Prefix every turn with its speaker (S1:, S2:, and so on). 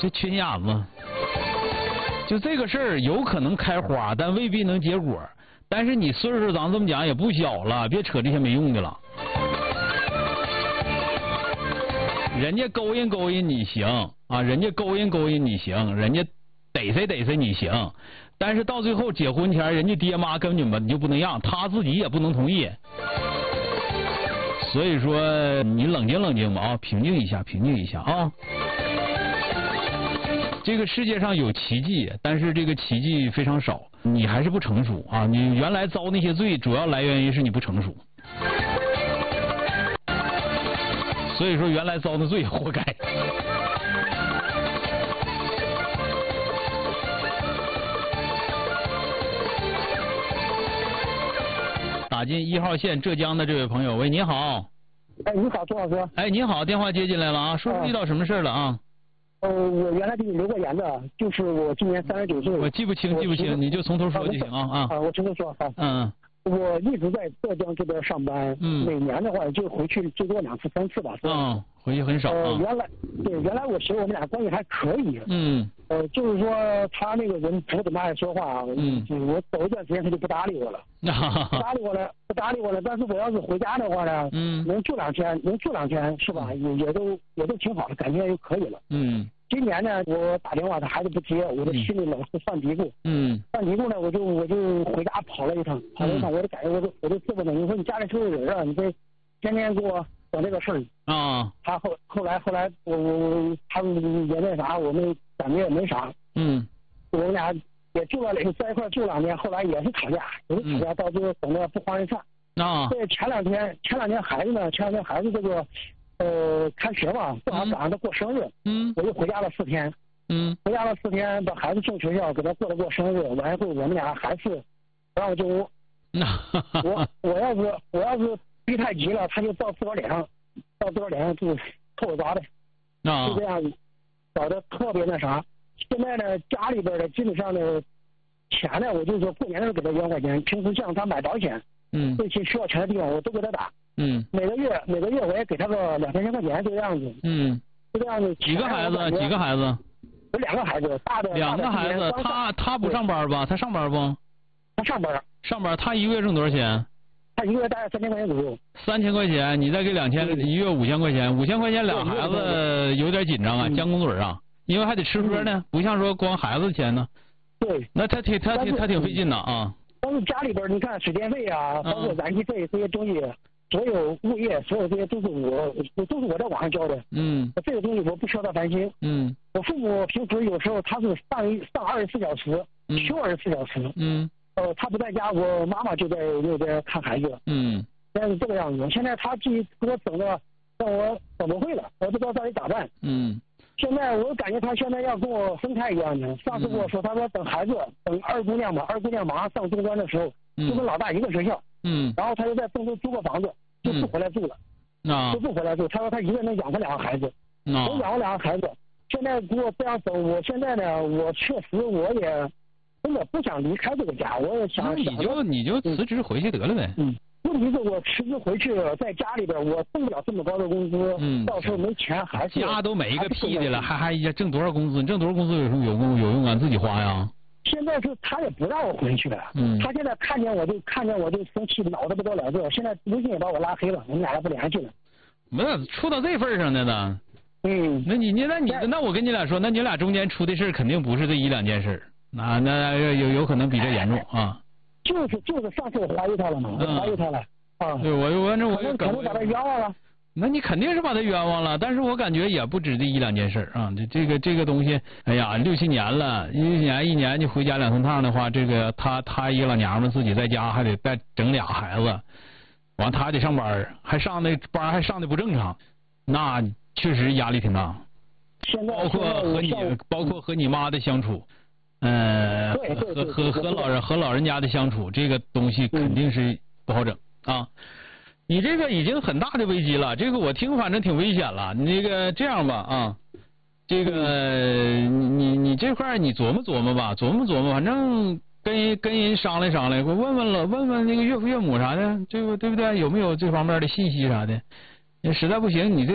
S1: 就缺心眼子。就这个事儿有可能开花，但未必能结果。但是你岁数咱这么讲也不小了，别扯这些没用的了。人家勾引勾引你行啊，人家勾引勾引你行，人家逮谁逮谁你行。但是到最后结婚前，人家爹妈根本你就不能让，他自己也不能同意。所以说你冷静冷静吧啊，平静一下，平静一下啊。这个世界上有奇迹，但是这个奇迹非常少，你还是不成熟啊！你原来遭那些罪，主要来源于是你不成熟。所以说，原来遭的罪活该。打进1号线浙江的这位朋友，喂，你好。
S2: 哎，你好，周老师。
S1: 哎，你好，电话接进来了啊，说说遇到什么事了啊？
S2: 我原来给你留过言的，就是我今年39岁。
S1: 我记不清，你就从头说就行啊。
S2: 我从头说好。
S1: 嗯。
S2: 我一直在浙江这边上班，每年的话就回去最多2次3次吧。
S1: 回去很少。
S2: 原来我媳妇我们俩关系还可以。就是说他那个人不怎么爱说话。我走一段时间他就不搭理我了。不搭理我了。但是我要是回家的话呢，能住两天是吧？也都挺好的，感觉就可以了。今年呢，我打电话他还是不接，我的心里老是犯嘀咕。犯嘀咕呢，我就回家跑了一趟，我就感觉我就自不能。你说你家里是不是有人啊？你这天天给我整这个事儿啊。他后来他们也那啥，我们感觉也没啥。我们俩也住了在一块住2年，后来也是吵架，到最后整的不欢而散。对，前两天孩子这个。开学嘛，正好赶上他过生日，我就回家了4天，回家了4天，把孩子送学校，给他过生日，完以后我们俩还是不让进屋。我要是逼太急了，他就到自个儿脸上就抽我抓的，就这样搞得特别那啥。现在呢，家里边的基本上的钱呢，我就说过年的时候给他1万块钱，平时像他买保险，这些需要钱的地方我都给他打。每个月我也给他个2000-3000块钱，就这样子。就这样子。几个孩子？有2个孩子，大的。2个孩子，他不上班吧？他上班不？他上班。上班，他1个月挣多少钱？他1个月大概3000块钱左右。3000块钱，你再给2000，1月5000块钱，5000块钱2孩子有点紧张啊，将公嘴啊，因为还得吃喝呢，不像说光孩子钱呢。对。那他挺费劲的啊。但是家里边你看水电费啊，包括燃气费这些东西。所有物业，所有这些都是我在网上交的。这个东西我不需要他烦心。我父母平时有时候他是上24小时，休24小时。他不在家，我妈妈就在那边看孩子。但是这个样子，现在他自己给我整的让我整不会了，我不知道到底咋办。现在我感觉他现在要跟我分开一样的。上次跟我说，他说等孩子，等二姑娘马上上中专的时候，就跟老大一个学校。然后他就在郑州租个房子。就不回来住了，就不回来住。他说他一个人能养活2个孩子，我养活2个孩子。现在给我这样走，我现在呢，我确实我也真的不想离开这个家，我也想。你就辞职回去得了呗。问题是我辞职回去，在家里边我挣不了这么高的工资，到时候没钱还是。家都没一个屁的了，还挣多少工资？你挣多少工资有用啊？自己花呀。现在是他也不让我回去了，他现在看见我就生气，恼得不得了。现在微信也把我拉黑了，我们俩也不联系了。没有处到这份上的呢。那我跟你俩说，那你俩中间出的事肯定不是这1-2件事，那有可能比这严重啊。就是上次我怀疑他了嘛，怀疑他了啊。对，我可能把他冤枉了。那你肯定是把他冤枉了，但是我感觉也不止这1-2件事啊。这个东西，哎呀，6-7年了，1年就回家2-3趟的话，这个他一个老娘们自己在家还得再整2孩子，完他还得上班，还上那班还上的不正常，那确实压力挺大。包括和你妈的相处，和老人家的相处，这个东西肯定是不好整啊。你这个已经很大的危机了，这个我听反正挺危险了。你这样吧啊，这个你这块你琢磨琢磨吧，琢磨，反正跟人商量商量，问那个岳父岳母啥的，这个对不对？有没有这方面的信息啥的？实在不行你